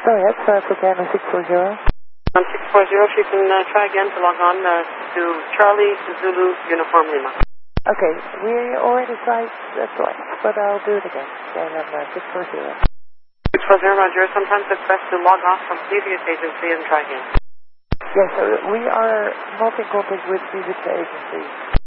Go ahead, Fontana 640. On 640, if you can try again to log on to Charlie Zulu Uniform Lima. Okay, we already tried twice, but I'll do it again. Again on 640. 640, Roger. Sometimes it's best to log off from previous agency and try again. Yes, we are not in contact with previous agencies.